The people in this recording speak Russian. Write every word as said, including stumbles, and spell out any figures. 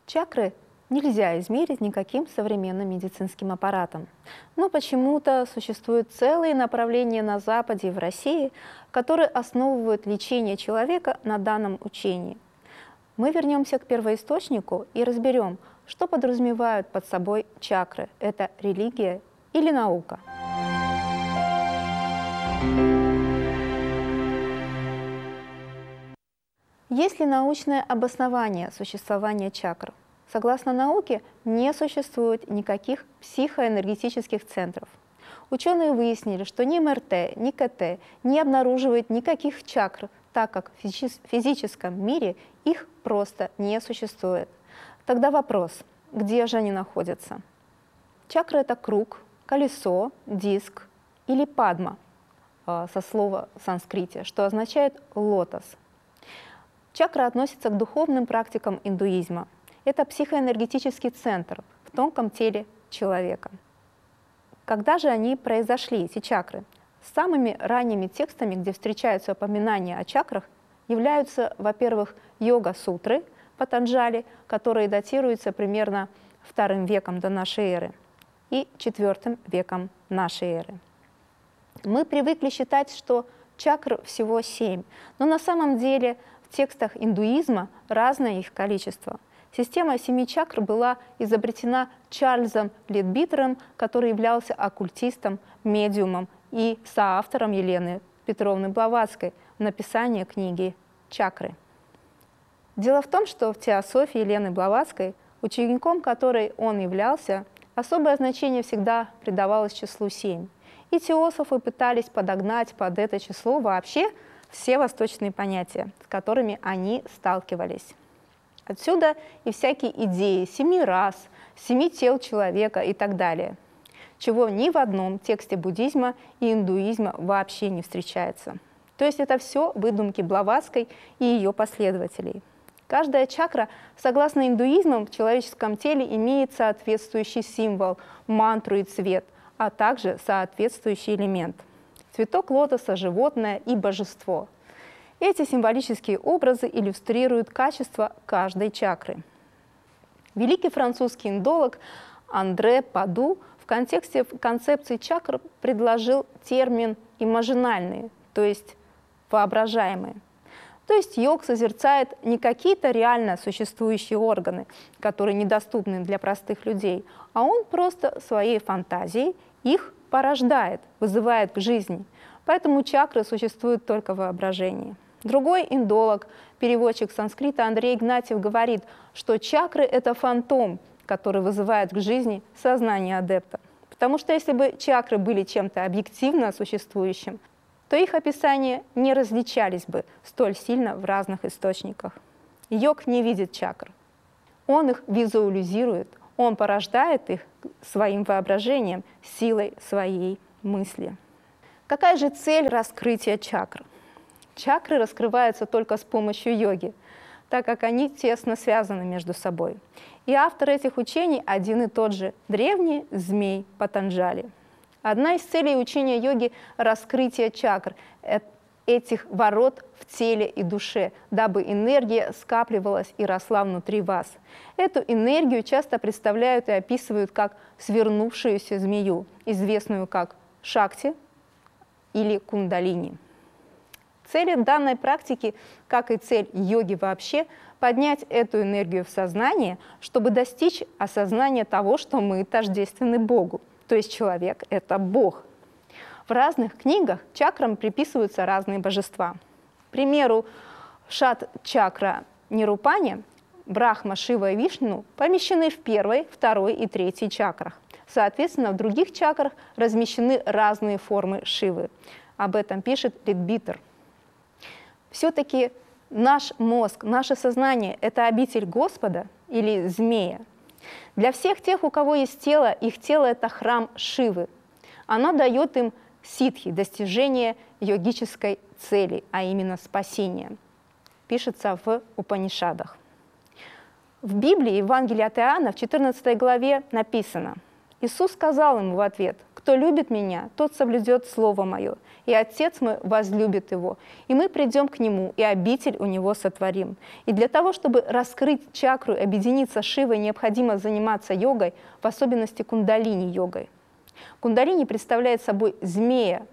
Чакры нельзя измерить никаким современным медицинским аппаратом. Но почему-то существуют целые направления на Западе и в России, которые основывают лечение человека на данном учении. Мы вернемся к первоисточнику и разберем, что подразумевают под собой чакры. Это религия или наука? Есть ли научное обоснование существования чакр? Согласно науке, не существует никаких психоэнергетических центров. Ученые выяснили, что ни эм эр тэ, ни ка тэ не обнаруживают никаких чакр, так как в физическом мире их просто не существует. Тогда вопрос, где же они находятся? Чакра – это круг, колесо, диск или падма, со слова в санскрите, что означает лотос. Чакра относится к духовным практикам индуизма. Это психоэнергетический центр в тонком теле человека. Когда же они произошли, эти чакры? Самыми ранними текстами, где встречаются упоминания о чакрах, являются, во-первых, йога-сутры Патанджали, которые датируются примерно вторым веком до нашей эры и четвертым веком нашей эры. Мы привыкли считать, что чакр всего семь, но на самом деле в текстах индуизма разное их количество. Система семи чакр была изобретена Чарльзом Литбитером, который являлся оккультистом, медиумом и соавтором Елены Петровны Блаватской в написании книги «Чакры». Дело в том, что в теософии Елены Блаватской, учеником которой он являлся, особое значение всегда придавалось числу семь. И теософы пытались подогнать под это число вообще все восточные понятия, с которыми они сталкивались. Отсюда и всякие идеи семи рас, семи тел человека и так далее, чего ни в одном тексте буддизма и индуизма вообще не встречается. То есть это все выдумки Блаватской и ее последователей. Каждая чакра, согласно индуизму, в человеческом теле имеет соответствующий символ, мантру и цвет, а также соответствующий элемент. Цветок лотоса, животное и божество. Эти символические образы иллюстрируют качество каждой чакры. Великий французский индолог Андре Паду в контексте концепции чакр предложил термин «имажинальные», то есть «воображаемые». То есть йог созерцает не какие-то реально существующие органы, которые недоступны для простых людей, а он просто своей фантазией их порождает, вызывает к жизни. Поэтому чакры существуют только в воображении. Другой индолог, переводчик санскрита Андрей Игнатьев говорит, что чакры – это фантом, который вызывает к жизни сознание адепта. Потому что если бы чакры были чем-то объективно существующим, то их описания не различались бы столь сильно в разных источниках. Йог не видит чакр. Он их визуализирует, он порождает их своим воображением, силой своей мысли. Какая же цель раскрытия чакр? Чакры раскрываются только с помощью йоги, так как они тесно связаны между собой. И автор этих учений один и тот же – древний змей Патанджали. Одна из целей учения йоги – раскрытие чакр, этих ворот в теле и душе, дабы энергия скапливалась и росла внутри вас. Эту энергию часто представляют и описывают как свернувшуюся змею, известную как шакти или кундалини. Цель данной практики, как и цель йоги вообще, поднять эту энергию в сознание, чтобы достичь осознания того, что мы тождественны Богу, то есть человек – это Бог. В разных книгах чакрам приписываются разные божества. К примеру, шат-чакра Нирупани, Брахма, Шива и Вишну помещены в первой, второй и третьей чакрах. Соответственно, в других чакрах размещены разные формы Шивы. Об этом пишет Литбитер. Все-таки наш мозг, наше сознание – это обитель Господа или змея. Для всех тех, у кого есть тело, их тело – это храм Шивы. Оно дает им ситхи, достижение йогической цели, а именно спасения. Пишется в Упанишадах. В Библии, в Евангелии от Иоанна, в четырнадцатой главе написано: «Иисус сказал ему в ответ: кто любит меня, тот соблюдет слово мое, и Отец мой возлюбит его, и мы придем к нему, и обитель у него сотворим». И для того, чтобы раскрыть чакру и объединиться с Шивой, необходимо заниматься йогой, в особенности кундалини-йогой. Кундалини представляет собой змея,